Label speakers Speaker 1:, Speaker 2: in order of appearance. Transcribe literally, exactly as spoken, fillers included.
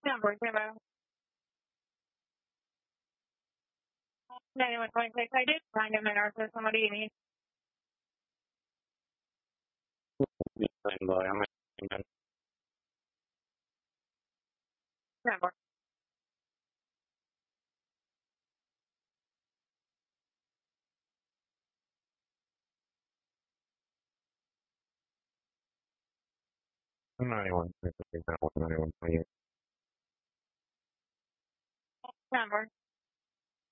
Speaker 1: Number zero. ninety-one point six, I did find him in our system. What do you need?
Speaker 2: Standby. I'm in.
Speaker 1: Number.
Speaker 2: ninety-one. ninety-one.
Speaker 1: Number.